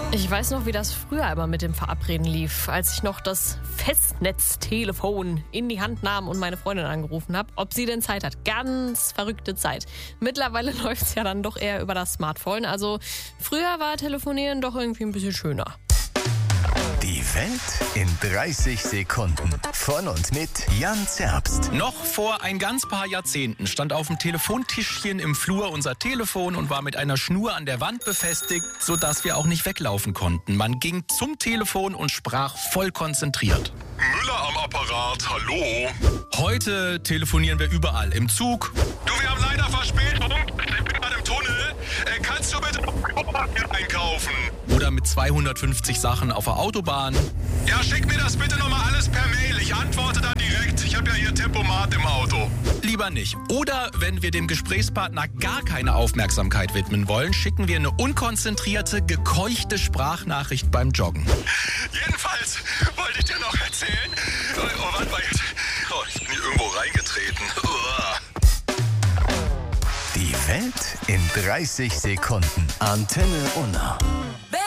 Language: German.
Ich weiß noch, wie das früher immer mit dem Verabreden lief, als ich noch das Festnetztelefon in die Hand nahm und meine Freundin angerufen habe, ob sie denn Zeit hat. Ganz verrückte Zeit. Mittlerweile läuft es ja dann doch eher über das Smartphone. Also früher war Telefonieren doch irgendwie ein bisschen schöner. Die Welt in 30 Sekunden. Von und mit Jan Zerbst. Noch vor ein ganz paar Jahrzehnten stand auf dem Telefontischchen im Flur unser Telefon und war mit einer Schnur an der Wand befestigt, sodass wir auch nicht weglaufen konnten. Man ging zum Telefon und sprach voll konzentriert. Müller am Apparat, hallo? Heute telefonieren wir überall. Im Zug. Du, wir haben leider Verspätung. Ich bin gerade im Tunnel. Kannst du bitte einkaufen? Oder mit 250 Sachen auf der Autobahn. Ja, schick mir das bitte nochmal alles per Mail. Ich antworte dann direkt. Ich habe ja hier Tempomat im Auto. Lieber nicht. Oder wenn wir dem Gesprächspartner gar keine Aufmerksamkeit widmen wollen, schicken wir eine unkonzentrierte, gekeuchte Sprachnachricht beim Joggen. Jedenfalls wollte ich dir noch erzählen. Oh, warte mal jetzt. Oh, ich bin hier irgendwo reingetreten. Die Welt in 30 Sekunden. Antenne Unna.